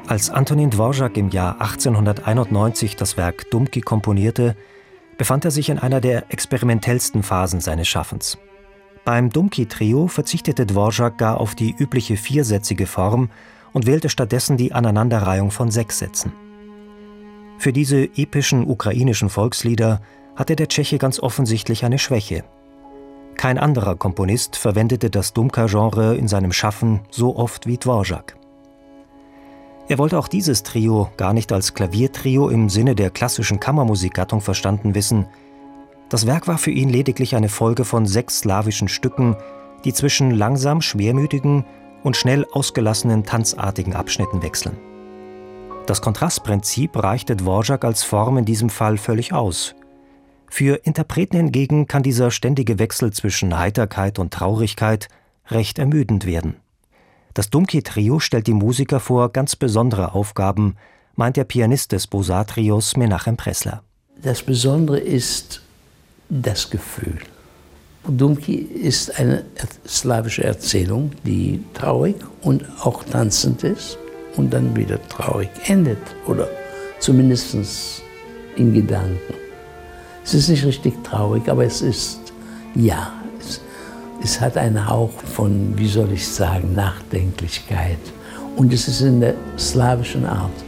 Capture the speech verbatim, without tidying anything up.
Als Antonín Dvořák im Jahr achtzehnhunderteinundneunzig das Werk Dumky komponierte, befand er sich in einer der experimentellsten Phasen seines Schaffens. Beim Dumky-Trio verzichtete Dvořák gar auf die übliche viersätzige Form und wählte stattdessen die Aneinanderreihung von sechs Sätzen. Für diese epischen ukrainischen Volkslieder hatte der Tscheche ganz offensichtlich eine Schwäche. Kein anderer Komponist verwendete das Dumka-Genre in seinem Schaffen so oft wie Dvořák. Er wollte auch dieses Trio gar nicht als Klaviertrio im Sinne der klassischen Kammermusikgattung verstanden wissen. Das Werk war für ihn lediglich eine Folge von sechs slawischen Stücken, die zwischen langsam schwermütigen und schnell ausgelassenen tanzartigen Abschnitten wechseln. Das Kontrastprinzip reichte Dvořák als Form in diesem Fall völlig aus. Für Interpreten hingegen kann dieser ständige Wechsel zwischen Heiterkeit und Traurigkeit recht ermüdend werden. Das Dumky-Trio stellt die Musiker vor ganz besondere Aufgaben, meint der Pianist des Bosar-Trios Menachem Pressler. Das Besondere ist das Gefühl. Dumky ist eine slawische Erzählung, die traurig und auch tanzend ist und dann wieder traurig endet, oder zumindest in Gedanken. Es ist nicht richtig traurig, aber es ist, ja, es, es hat einen Hauch von, wie soll ich sagen, Nachdenklichkeit. Und es ist in der slawischen Art.